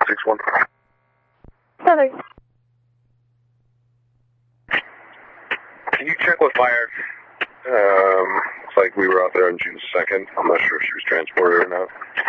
61. Southern. Can you check with fire? Looks like we were out there on June 2nd. I'm not sure if she was transported or not.